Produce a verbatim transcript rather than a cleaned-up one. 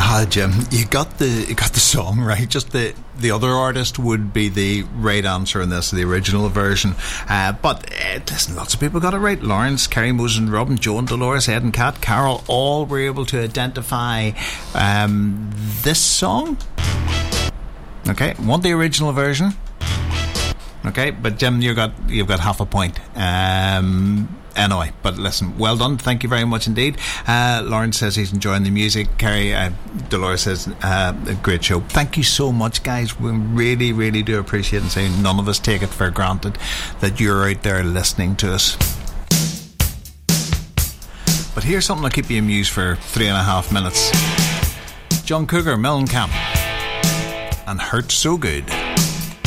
Ah, Jim, you got the you got the song right. Just the the other artist would be the right answer in this, the original version. Uh, but uh, listen, lots of people got it right. Lawrence, Kerry, Moses and Robin, Joan, Dolores, Ed and Kat, Carol, all were able to identify um, this song. Okay, want the original version? Okay, but Jim, you got you've got half a point. Um, anyway, but listen, well done. Thank you very much indeed. Uh, Lawrence says he's enjoying the music. Kerry, uh, Dolores says uh, a great show. Thank you so much, guys. We really, really do appreciate it, and say none of us take it for granted that you're out there listening to us. But here's something that'll keep you amused for three and a half minutes. John Cougar, Mellencamp, and Hurt So Good.